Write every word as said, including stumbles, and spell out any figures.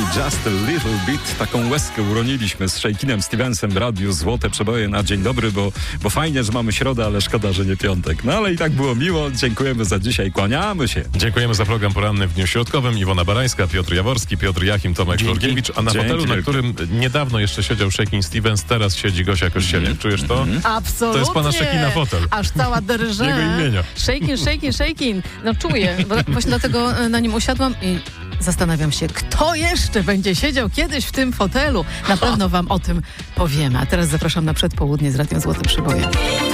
Just a Little Bit. Taką łezkę uroniliśmy z Shake'inem Stevensem w radiu Złote Przeboje na dzień dobry, bo, bo fajnie, że mamy środę, ale szkoda, że nie piątek. No ale i tak było miło. Dziękujemy za dzisiaj. Kłaniamy się. Dziękujemy za program poranny w dniu środkowym. Iwona Barańska, Piotr Jaworski, Piotr Jachim, Tomek Lorkiewicz, a na Dzięki. fotelu, na którym niedawno jeszcze siedział Shake'in Stevens, teraz siedzi Gosia Kościelek. Czujesz to? Absolutnie. To jest pana Shake'ina fotel. Aż cała derże. Jego imienia. Shake'in, Shake'in, Shake'in. No czuję. Właśnie dlatego na nim usiadłam i zastanawiam się, kto jeszcze będzie siedział kiedyś w tym fotelu. Na pewno wam o tym powiemy. A teraz zapraszam na przedpołudnie z Radiem Złote Przeboje.